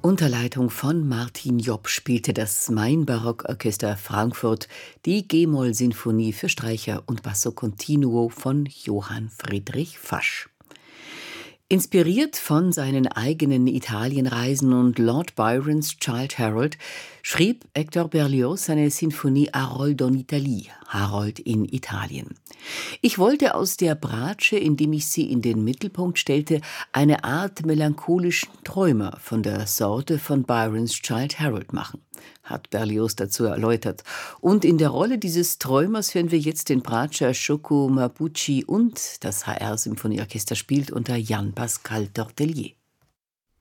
Unter Leitung von Martin Jopp spielte das Main-Barockorchester Frankfurt die G-Moll-Sinfonie für Streicher und Basso Continuo von Johann Friedrich Fasch. Inspiriert von seinen eigenen Italienreisen und Lord Byrons Childe Harold schrieb Hector Berlioz seine Sinfonie Harold en Italie, Harold in Italien. Ich wollte aus der Bratsche, indem ich sie in den Mittelpunkt stellte, eine Art melancholischen Träumer von der Sorte von Byrons Childe Harold machen, hat Berlioz dazu erläutert. Und in der Rolle dieses Träumers hören wir jetzt den Bratscher Shoko Mabuchi und das HR-Symphonieorchester spielt unter Jan Pascal Tortelier.